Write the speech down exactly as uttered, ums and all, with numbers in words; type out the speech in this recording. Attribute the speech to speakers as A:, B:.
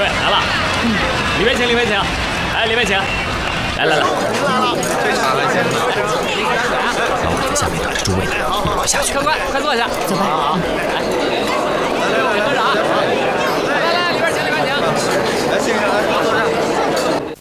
A: 来了，里面请，里面请，来，里面请，来来来，
B: 这茶来先拿。
C: 把我在下面等着诸位呢，我下去。
A: 客官，快坐下。
C: 走吧。